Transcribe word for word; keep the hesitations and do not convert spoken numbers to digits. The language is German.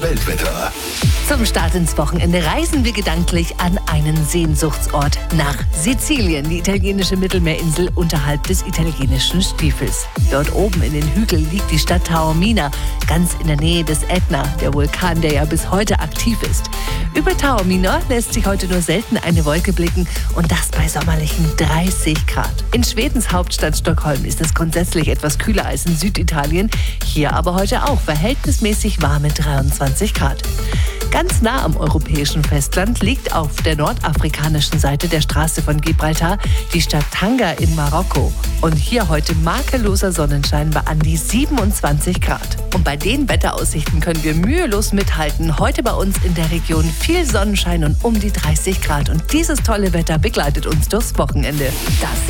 Das Weltwetter. Zum Start ins Wochenende reisen wir gedanklich an einen Sehnsuchtsort nach Sizilien, die italienische Mittelmeerinsel unterhalb des italienischen Stiefels. Dort oben in den Hügeln liegt die Stadt Taormina, ganz in der Nähe des Ätna, der Vulkan, der ja bis heute aktiv ist. Über Taormina lässt sich heute nur selten eine Wolke blicken und das bei sommerlichen dreißig Grad. In Schwedens Hauptstadt Stockholm ist es grundsätzlich etwas kühler als in Süditalien, hier aber heute auch verhältnismäßig warme dreiundzwanzig Grad. Ganz nah am europäischen Festland liegt auf der nordafrikanischen Seite der Straße von Gibraltar die Stadt Tanger in Marokko. Und hier heute makelloser Sonnenschein bei an die siebenundzwanzig Grad. Und bei den Wetteraussichten können wir mühelos mithalten. Heute bei uns in der Region viel Sonnenschein und um die dreißig Grad. Und dieses tolle Wetter begleitet uns durchs Wochenende. Das